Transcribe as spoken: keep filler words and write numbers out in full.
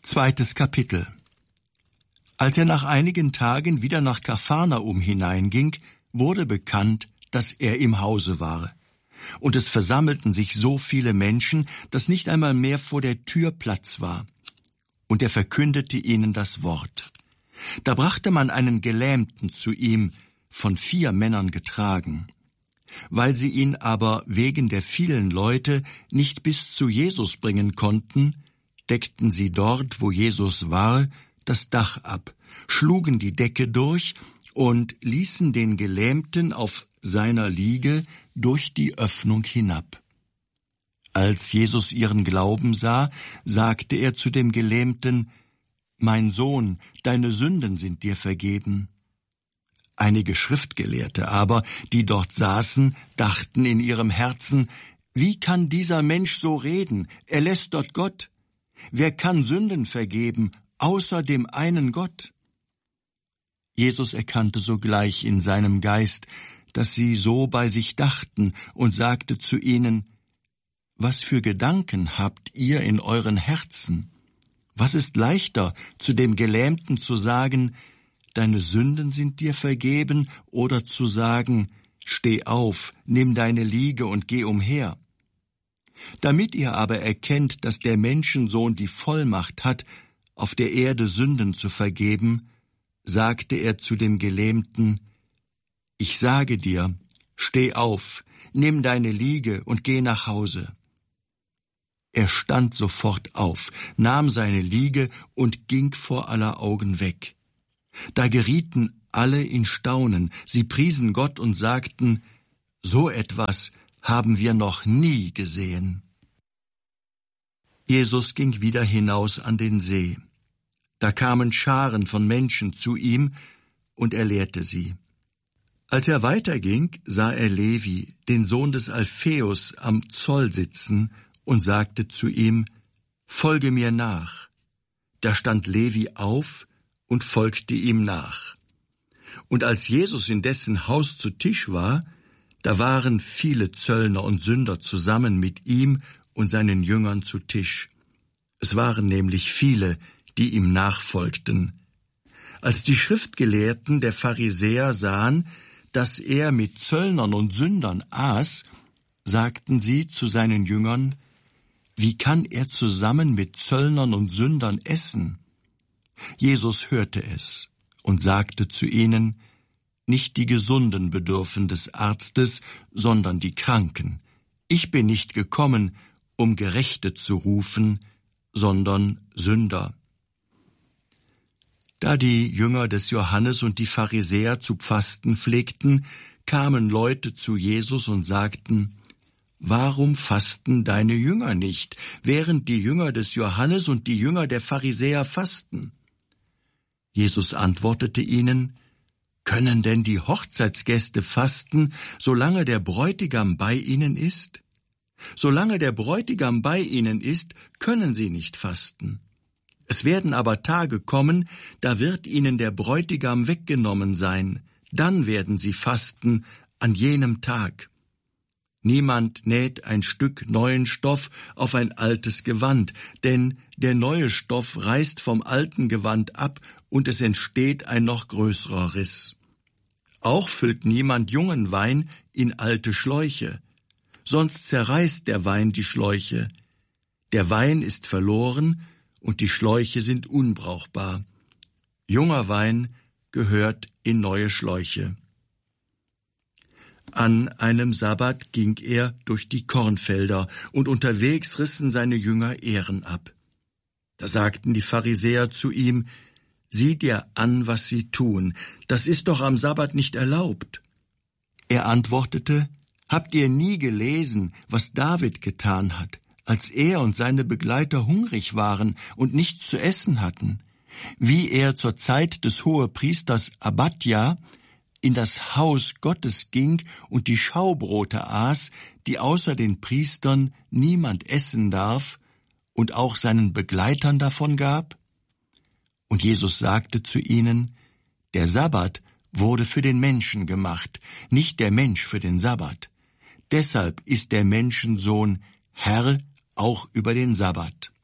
Zweites Kapitel. Als er nach einigen Tagen wieder nach Kapharnaum hineinging, wurde bekannt, dass er im Hause war. Und es versammelten sich so viele Menschen, dass nicht einmal mehr vor der Tür Platz war. Und er verkündete ihnen das Wort. Da brachte man einen Gelähmten zu ihm, von vier Männern getragen. Weil sie ihn aber wegen der vielen Leute nicht bis zu Jesus bringen konnten, deckten sie dort, wo Jesus war, das Dach ab, schlugen die Decke durch und ließen den Gelähmten auf seiner Liege durch die Öffnung hinab. Als Jesus ihren Glauben sah, sagte er zu dem Gelähmten: »Mein Sohn, deine Sünden sind dir vergeben.« Einige Schriftgelehrte aber, die dort saßen, dachten in ihrem Herzen: »Wie kann dieser Mensch so reden? Er lästert Gott. Wer kann Sünden vergeben, außer dem einen Gott?« Jesus erkannte sogleich in seinem Geist, dass sie so bei sich dachten, und sagte zu ihnen: »Was für Gedanken habt ihr in euren Herzen? Was ist leichter, zu dem Gelähmten zu sagen: Deine Sünden sind dir vergeben, oder zu sagen: Steh auf, nimm deine Liege und geh umher? Damit ihr aber erkennt, dass der Menschensohn die Vollmacht hat, auf der Erde Sünden zu vergeben, sagte er zu dem Gelähmten: Ich sage dir, steh auf, nimm deine Liege und geh nach Hause. Er stand sofort auf, nahm seine Liege und ging vor aller Augen weg. Da gerieten alle in Staunen, sie priesen Gott und sagten: So etwas haben wir noch nie gesehen. Jesus ging wieder hinaus an den See. Da kamen Scharen von Menschen zu ihm, und er lehrte sie. Als er weiterging, sah er Levi, den Sohn des Alpheus, am Zoll sitzen und sagte zu ihm: Folge mir nach. Da stand Levi auf und folgte ihm nach. Und als Jesus in dessen Haus zu Tisch war, da waren viele Zöllner und Sünder zusammen mit ihm und seinen Jüngern zu Tisch. Es waren nämlich viele, die ihm nachfolgten. Als die Schriftgelehrten der Pharisäer sahen, dass er mit Zöllnern und Sündern aß, sagten sie zu seinen Jüngern: Wie kann er zusammen mit Zöllnern und Sündern essen? Jesus hörte es und sagte zu ihnen: Nicht die Gesunden bedürfen des Arztes, sondern die Kranken. Ich bin nicht gekommen, um Gerechte zu rufen, sondern Sünder. Da die Jünger des Johannes und die Pharisäer zu Fasten pflegten, kamen Leute zu Jesus und sagten: Warum fasten deine Jünger nicht, während die Jünger des Johannes und die Jünger der Pharisäer fasten? Jesus antwortete ihnen: Können denn die Hochzeitsgäste fasten, solange der Bräutigam bei ihnen ist? Solange der Bräutigam bei ihnen ist, können sie nicht fasten. Es werden aber Tage kommen, da wird ihnen der Bräutigam weggenommen sein. Dann werden sie fasten an jenem Tag. Niemand näht ein Stück neuen Stoff auf ein altes Gewand, denn der neue Stoff reißt vom alten Gewand ab und es entsteht ein noch größerer Riss. Auch füllt niemand jungen Wein in alte Schläuche, sonst zerreißt der Wein die Schläuche. Der Wein ist verloren und die Schläuche sind unbrauchbar. Junger Wein gehört in neue Schläuche. An einem Sabbat ging er durch die Kornfelder, und unterwegs rissen seine Jünger Ähren ab. Da sagten die Pharisäer zu ihm: Sieh dir an, was sie tun, das ist doch am Sabbat nicht erlaubt. Er antwortete: Habt ihr nie gelesen, was David getan hat, als er und seine Begleiter hungrig waren und nichts zu essen hatten, wie er zur Zeit des Hohepriesters Abadja in das Haus Gottes ging und die Schaubrote aß, die außer den Priestern niemand essen darf, und auch seinen Begleitern davon gab? Und Jesus sagte zu ihnen: Der Sabbat wurde für den Menschen gemacht, nicht der Mensch für den Sabbat. Deshalb ist der Menschensohn Herr auch über den Sabbat.